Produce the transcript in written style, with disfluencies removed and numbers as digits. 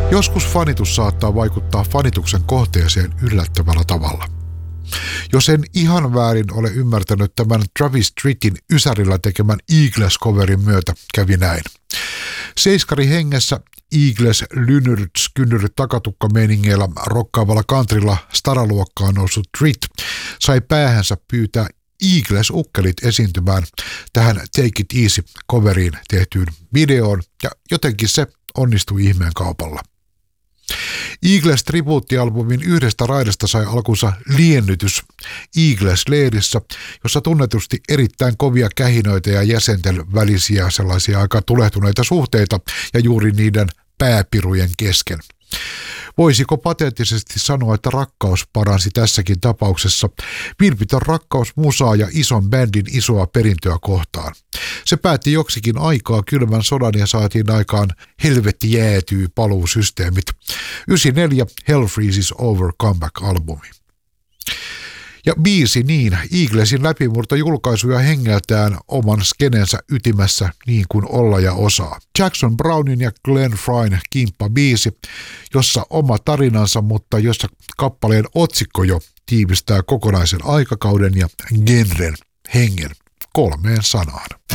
Joskus fanitus saattaa vaikuttaa fanituksen kohteeseen yllättävällä tavalla. Jos en ihan väärin ole ymmärtänyt tämän Travis Trittin ysärillä tekemän Eagles-coverin myötä, kävi näin. Seiskari hengessä Eagles lynyrts-kynnyrit takatukkameiningeillä rokkaavalla countrylla staraluokkaan noussut Tritt sai päähänsä pyytää Eagles-ukkelit esiintymään tähän Take It Easy-coveriin tehtyyn videoon, ja jotenkin se onnistui ihmeen kaupalla. Eagles-tribuuttialbumin yhdestä raidasta sai alkunsa liennytys Eagles-leirissä, jossa tunnetusti erittäin kovia kähinöitä ja jäsenten välisiä sellaisia aika tulehtuneita suhteita ja juuri niiden pääpirujen kesken. Voisiko pateettisesti sanoa, että rakkaus paransi tässäkin tapauksessa vilpitön rakkaus musaa ja ison bändin isoa perintöä kohtaan. Se päätti joksikin aikaa kylmän sodan ja saatiin aikaan helvetti jäätyy paluusysteemit. 94 Hell Freezes Over comeback-albumi. Ja biisi niin, Eaglesin läpimurtojulkaisuja hengeltään oman skenensä ytimessä niin kuin olla ja osaa. Jackson Brownin ja Glenn Fryn kimppa-biisi, jossa oma tarinansa, mutta jossa kappaleen otsikko jo tiivistää kokonaisen aikakauden ja genren hengen 3 sanaan.